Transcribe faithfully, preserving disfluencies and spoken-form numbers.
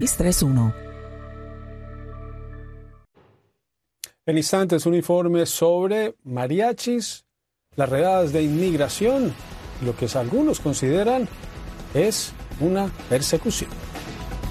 seis tres uno. En instantes, un informe sobre mariachis, las redadas de inmigración, lo que algunos consideran es una persecución.